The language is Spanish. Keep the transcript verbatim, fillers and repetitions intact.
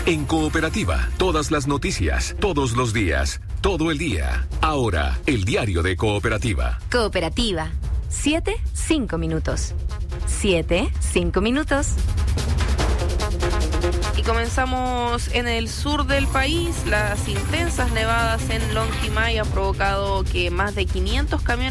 En Cooperativa, todas las noticias, todos los días, todo el día. Ahora, el diario de Cooperativa. Cooperativa. Siete, cinco minutos. Siete, cinco minutos. Y comenzamos en el sur del país. Las intensas nevadas en Lonquimay han provocado que más de quinientos camiones